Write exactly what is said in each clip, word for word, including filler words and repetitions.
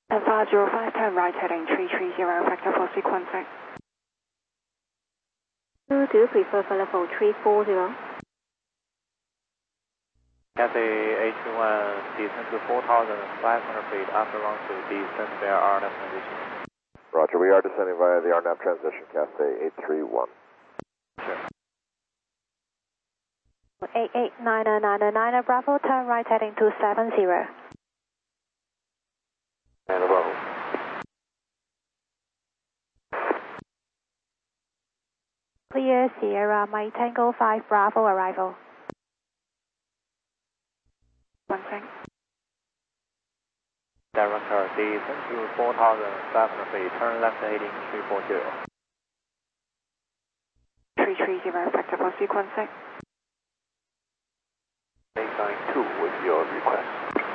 five zero five, turn right heading three three zero, factor for sequencing. Do you prefer for level three four zero? Cathay A two one, descend to four thousand five hundred feet after run to descend via R N A V transition. Roger, we are descending via the R N A V transition, Cathay eight three one. Sure. eight eight nine nine nine, Bravo, turn right heading two seven zero. And Bravo. Clear Sierra Mike Tango five Bravo arrival. One thing. Director, descend to four thousand five hundred feet, turn left heading three four zero. three three zero, factor for sequencing. eight nine two with your request.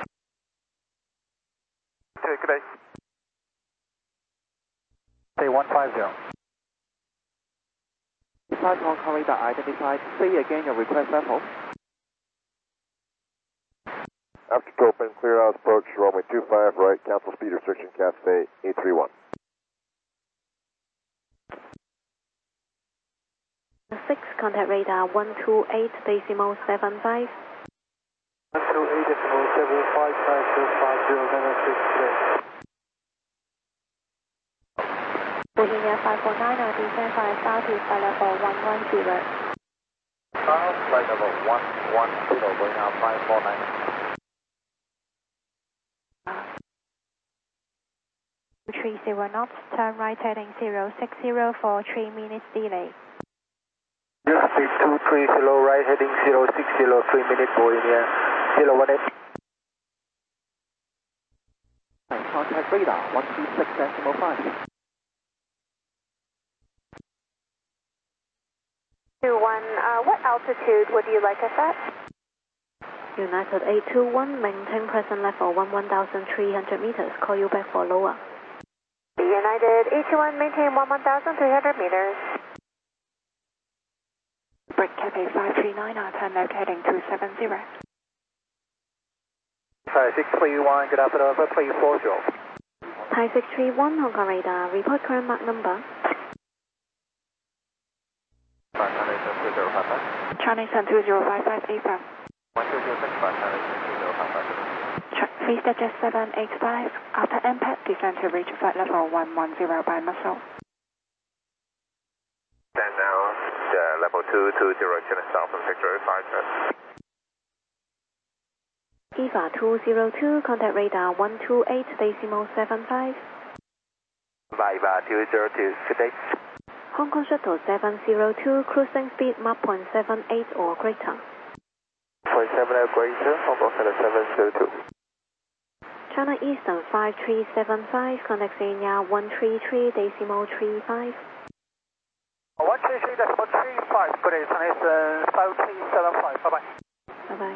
Okay, good day. Say one five zero. Five Hong Kong radar identified. Say again your request level. After open, clear out approach, runway two five right, cancel speed restriction, Cathay eight three one. six, contact radar one two eight decimal seven five. one two eight decimal seven five five two five zero seven six three. Bohemia five four nine, descend five southeast by level one one zero. South flight level one one zero, going out five four nine. three zero knots, turn right heading zero six zero for three minutes delay. Speed two three zero, right heading zero six zero, three minutes Bohemia, zero one eight. Contact radar one two six decimal five. two one, uh, what altitude would you like us at? United eight two one, maintain present level one one thousand three hundred meters, call you back for lower. United eight two one, maintain one one thousand three hundred meters. Break Cathay five three nine, turn left heading two seven zero. five six three one, good afternoon, three four zero. Thai six three one, Hong Kong radar, report current mark number. Chinese Sun two zero five five eight five. one two zero six five, Chinese Sun two zero five five. Free Digest seven eight five, after impact, descend to reach flight level one one zero by muscle. Stand now, uh, level two two zero, China Southern Victory five. EVA two zero two, contact radar one two eight decimal seven five. Viva two zero two, good day. Hong Kong Shuttle seven zero two, cruising speed Mach zero point seven eight or greater. point seven or greater, Hong Kong Shuttle seven zero two. China Eastern five three seven five, contact Xenia one three three decimal three five. one three three decimal three five, good day, China Eastern five three seven five, bye bye. Bye bye.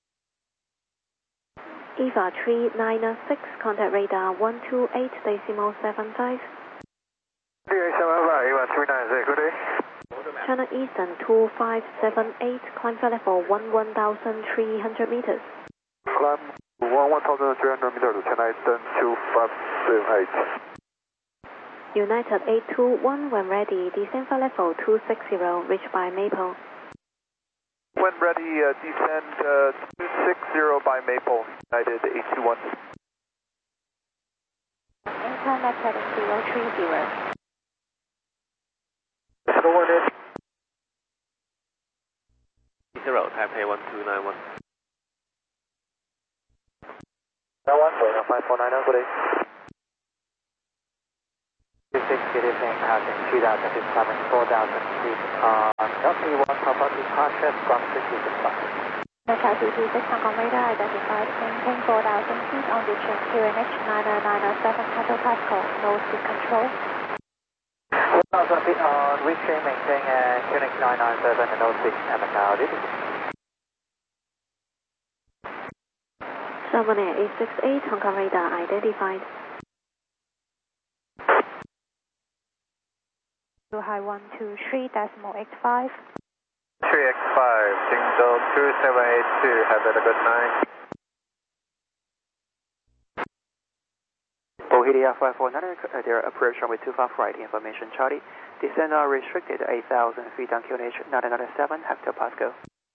EVA three nine six, contact radar one two eight decimal seven five. three seven five, EVA three nine six, good day. China Eastern two five seven eight, climb for level one one thousand three hundred meters. Climb one one thousand three hundred meters to China Eastern two five seven eight. United eight two one, when ready, descend for level two six zero, reach by Maple. When ready, uh, descend uh, two six zero by Maple, United eight two one. Enter left heading zero three zero. zero one eight. Zero, Taipei one two nine one. nine one, five four nine, good day. two six, good evening, passing two thousand feet, climbing four thousand feet, uh, Delta one, Papa departure from City to Spot. Delta two two six, Hong Kong radar identified, maintain four thousand feet on the train Q N H nine nine seven, Cattle Pascal, no speed control. four thousand feet on reaching, maintain and Q N H nine nine seven, and no speed, and Macau, seven eight six eight, Hong Kong radar identified. High one two three decimal eight five. three X five, Jingzhou two seven eight two, have a good night. Tahiti five four nine, uh, their approach runway two five right, information Charlie. Descent are restricted eight thousand feet on Q N H nine nine seven hectopascal.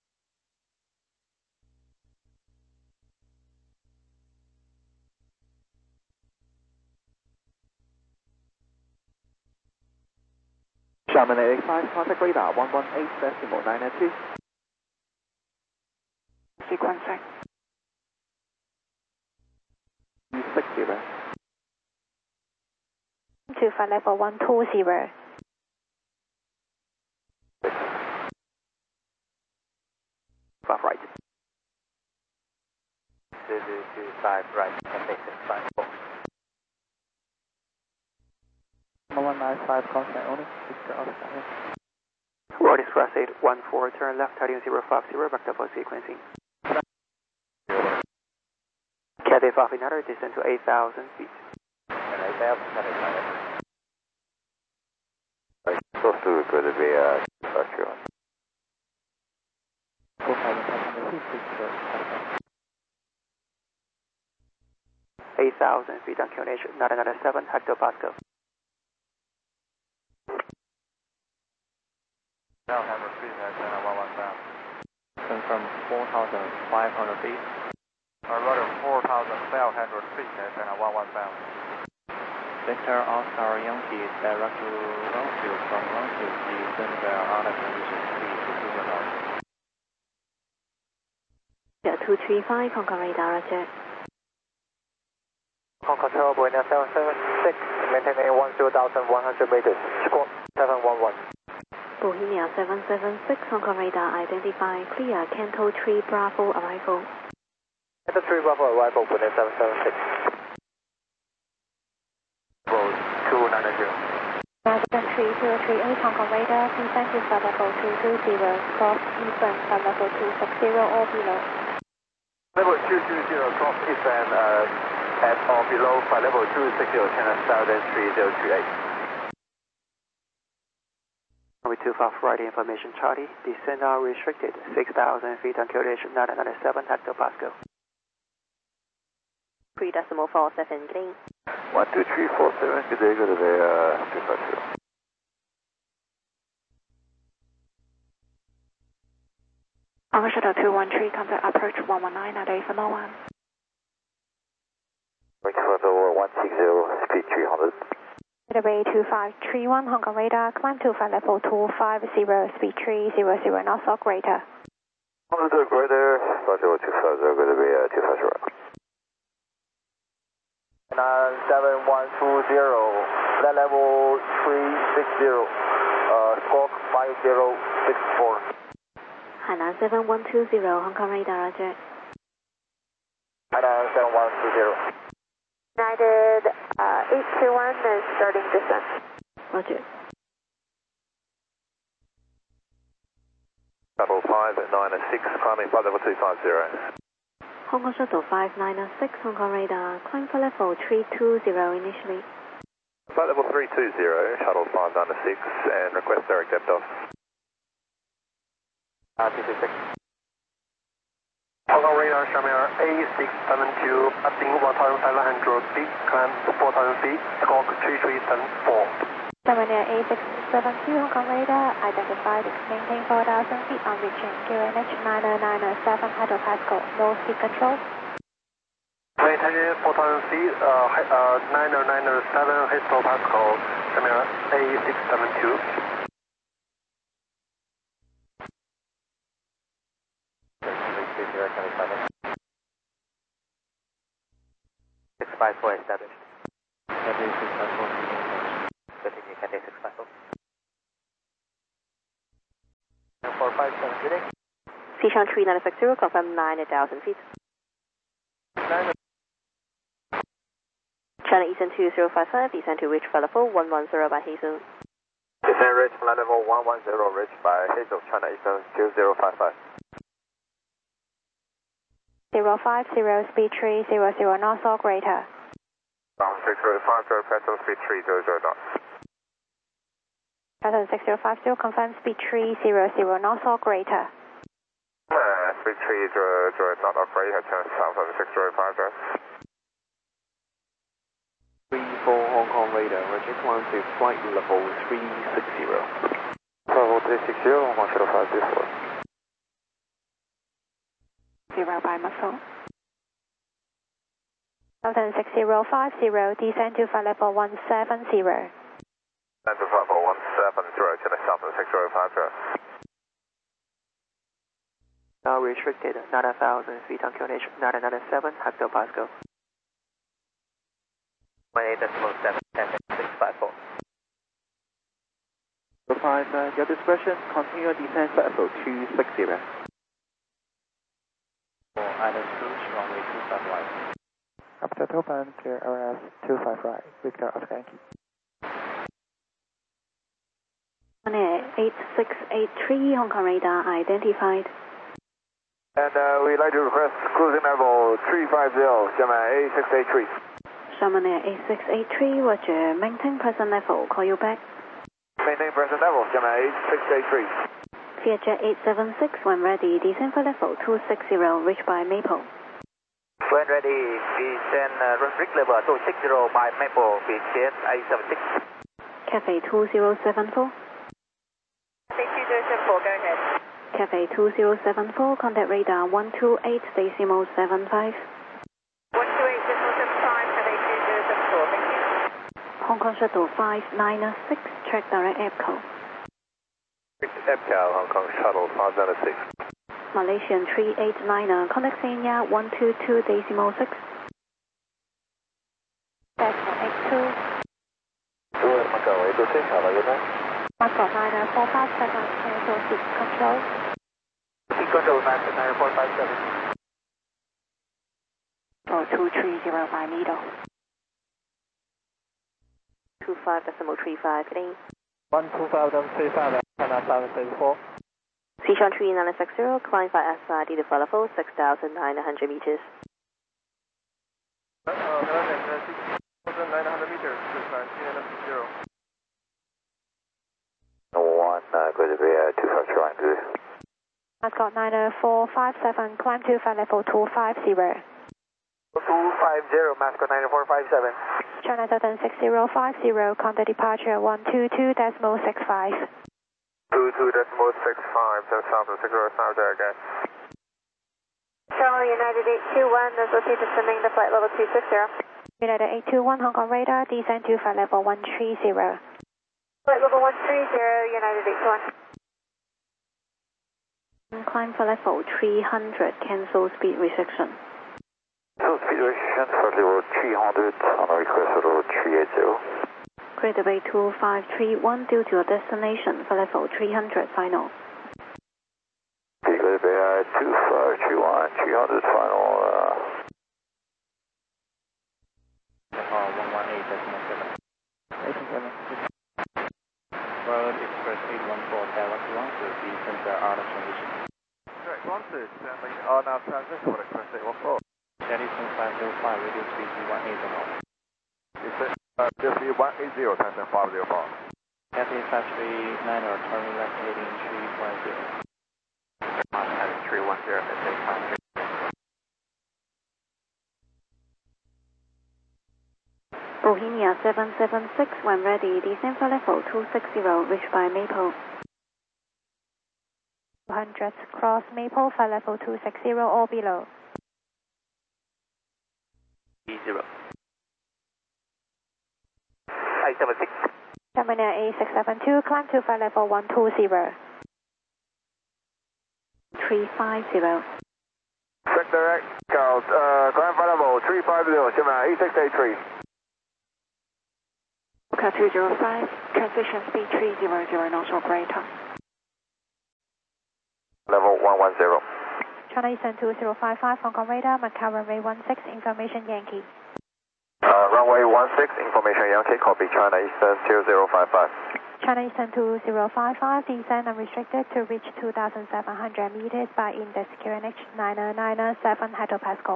Xiamen eight eight five, contact radar one one eight decimal nine nine two. Sequencing. six zero. To flight level one two zero. Five right. Two two two five right, information five four. one nine five, contact only. Victor Oscar. Road Express eight one four, turn left, heading zero five zero, vector for sequencing. Cathay five another, descend to eight thousand feet. Right, close to it, going to be uh, pressure on. eight thousand feet on Q N H nine nine seven hectopascal. Now hammer three and one one seven. Confirm four thousand five hundred feet. Or rather four thousand five hundred feet and one one seven. Victor Oscar Yankee direct to Longfield from Longfield, descend via other conditions, please to the north. Yeah, two three five, Hong Kong radar, roger. Hong Kong Tower, Buena seven seven six, maintaining one zero thousand one hundred meters, squawk seven one one. Bohemia seven seven six, Hong Kong radar, identify, clear, Canto three Bravo arrival. Canto three Bravo arrival, Buena seven seven six. Road two nine zero. Resident three zero three eight, Hong Kong radar, descend to flight level two two zero, cross eastern flight level two six zero or below. Level two two zero, cross eastern uh, at or below flight level two six zero, channel southern three zero two eight. Runway two five right, information Charlie. Descent are restricted six thousand feet on Q N H nine nine seven hectopascal. three decimal four seven, green. one two three four seven, good day, go to the uh, two five zero. Alpha Shuttle two one three, contact approach one one nine at A for no one. Wait for the one six zero, speed three hundred. Runway two five three one, Hong Kong radar, climb to flight level two five zero, speed three zero zero, knots or greater. On the greater, flight level two five zero, going to be uh, two five zero. nine seven one two zero, flight level three six zero, uh, squawk five zero six four. Hainan seven one two zero, Hong Kong radar, roger. Hainan seven one two zero. United uh, eight two one is starting descent. Roger. Shuttle five at nine six, climbing flight level two five zero. Hong Kong Shuttle five nine six, Hong Kong radar, climb for level three two zero initially. Flight level three two zero, shuttle five nine six, and request direct depth off. Uh, two two six. Hong Kong radar, Xiamen A six seven two, passing one thousand seven hundred feet, climb four thousand feet, squawk three three seven four. Xiamen A six seven two, Hong Kong radar, identified, maintain four thousand feet on reaching Q N H nine nine seven hectopascal, no speed control. Maintain four thousand feet, uh, uh, nine nine seven hectopascal, Xiamen A six seven two. six five four established. Cathay six five four. Continue Cathay six five four. four five seven, good day. Seashan three nine six zero, confirm nine thousand feet. China Eastern two zero five five, descend to reach flight level one one zero by Hazel. Descend reach flight level one one zero, reached by Hazel, China Eastern two zero five five. zero five zero, speed three zero zero, knots or greater. Ground six zero five zero, petrol speed three zero zero knots. Pattern six zero five zero, confirm speed three zero zero, knots or greater. Uh, speed three zero zero knot operator, turn south of six zero five zero. three climb to flight level three sixty. Level three sixty, one zero five two four. Zero by muscle. Southern six zero five zero, descend to flight level one seven zero. Descend to flight level one seven zero, Chennai Southern six zero five zero. Now restricted nine thousand feet on Q N H nine nine seven hectopascal. eight decimal seven, six five four. Five, uh, your discretion, continue descent flight level two sixty. For altitude, runway two five right. After top and clear R S two five right, Victor Oscar Yankee. On air eight six eight three, Hong Kong radar identified. And uh, we'd like to request cruising level three five zero, Sherman A six eight three. Sherman Air eight six eight three, roger, maintain present level, call you back. Maintain present level, Sherman A six eight three. Vietjet eight seven six, when ready, descend for level two sixty, reached by Maple. When ready, descend uh, run bridge level two sixty by Maple, Vietjet eight seven six. Cafe two zero seven four. Cafe two zero seven four, go ahead. Cafe two zero seven four, contact radar one two eight decimal seven five. one two eight decimal seven five, Cafe two zero seven four, thank you. Hong Kong Shuttle five nine six, track direct airco. EPCAL, Hong Kong Shuttle five nine six. Malaysian three eight nine, contact Sanya one two two decimal six. Decimal eight two. Two at Macau, eight two six, how are you now? Moscow nine four five seven, cancel seat control. Seat control, Master nine four five seven. For two three zero by middle. two five decimal three five, clean. one two five three five, China seven six four. Sichuan three nine six zero, climb by S I D to flight level six thousand nine hundred meters. Uh, six thousand nine hundred meters, zero. One, uh, going to be uh, two five trying to. Moscow nine four five seven, climb to flight level two five zero. two five zero, Mascot nine four five seven. China Southern six zero five zero, contact departure one two two decimal six five. two two decimal six five, China Southern six zero five zero again. Charlie United eight two one, associated descending to flight level two sixty. United eight two one, Hong Kong radar, descend to flight level one three zero. Flight level one three zero, United eight two one. Climb for level three hundred, cancel speed restriction. So speed restriction for level three hundred, on a request for level three eighty. Greater Bay two five three one, due to your destination for level three hundred, final. Greater Bay uh, two five three one, three hundred final. Uh... Uh, one one eight decimal seven. eighty-seven. Road Express eight one four, direct one to the center out of transition. Direct one to standing on our transition for Express eight one four. Jetson five zero five, radio speed one eighty knots. Is it uh, Disney one eighty, Tantan five zero four? Cathay five three nine, turning left heading three one zero. Heading three one zero, S A five three. Bohemia seven seven six, when ready, descend for level two sixty, reached by Maple. two hundred, cross Maple for level two sixty or below. Zero. eight seven six. Terminal A six seven two, climb to flight level one two zero. three five zero. Check direct, Charles, uh, climb flight level three five zero, Sherman A six eight three. Car two zero five, transition speed three zero zero knots or greater. Level one one zero. China Eastern two zero five five, Hong Kong radar, Macau runway one six, information Yankee. Uh, runway one six, information Yankee, copy China Eastern two zero five five. China Eastern two zero five five, descend unrestricted to reach two thousand seven hundred meters by index Q N H nine nine seven hectopascal.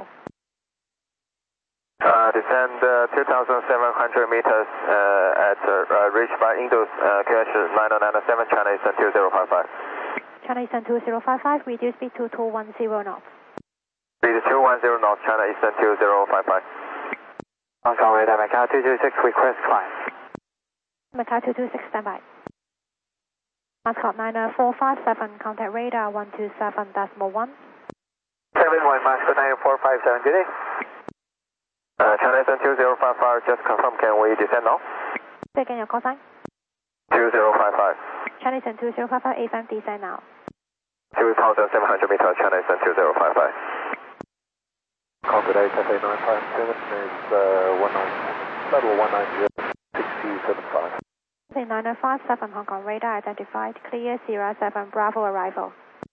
Uh, descend uh, two thousand seven hundred meters uh, at uh, reach by Indus uh, Q H nine nine seven, China Eastern two zero five five. China Eastern two zero five five, reduce speed to two one zero knots. Speed two one zero knots, China Eastern two zero five five. Hong Kong radar, Macau two two six, request climb. Macau two two six, standby. Mascot nine four five seven, contact radar one two seven decimal one. seven one, Mascot nine four five seven, good day. Uh, China Eastern two zero five five, just confirm, can we descend now? Say again your call sign. two zero five five. China Eastern two zero five five, A F M descend now. two thousand seven hundred meters, China Eastern two zero five five. Copy that, F A nine five seven is uh, one nine, level one nine zero six two seven five. nine five seven, Hong Kong radar identified, clear Sierra seven Bravo arrival.